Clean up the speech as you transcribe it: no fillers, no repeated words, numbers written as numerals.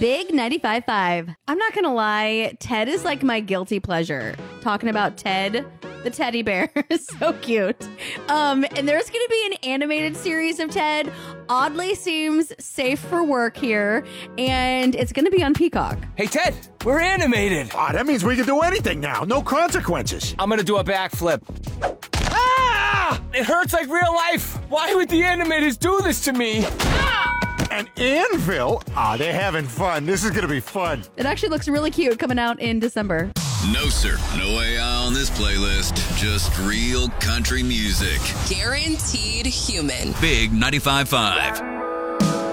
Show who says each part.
Speaker 1: Big 95.5. I'm not going to lie. Ted is like my guilty pleasure. Talking about Ted, the teddy bear. Is so cute. And there's going to be an animated series of Ted. Oddly seems safe for work here. And it's going to be on Peacock.
Speaker 2: Hey, Ted, we're animated.
Speaker 3: Ah, that means we can do anything now. No consequences.
Speaker 2: I'm going to do a backflip. Ah! It hurts like real life. Why would the animators do this to me?
Speaker 3: An anvil? Ah, they're having fun. This is going to be fun.
Speaker 1: It actually looks really cute coming out in December.
Speaker 4: No, sir. No AI on this playlist. Just real country music.
Speaker 5: Guaranteed human.
Speaker 4: Big 95.5.